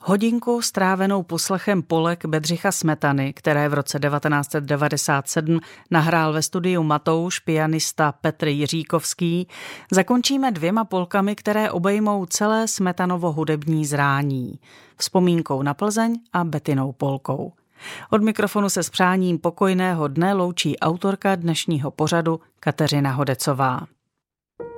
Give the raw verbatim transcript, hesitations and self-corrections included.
Hodinku strávenou poslechem polek Bedřicha Smetany, které v roce devatenáct set devadesát sedm nahrál ve studiu Matouš pianista Petr Jiříkovský, zakončíme dvěma polkami, které obejmou celé Smetanovo hudební zrání. Vzpomínkou na Plzeň a Bettinou polkou. Od mikrofonu se s přáním pokojného dne loučí autorka dnešního pořadu Kateřina Hodecová.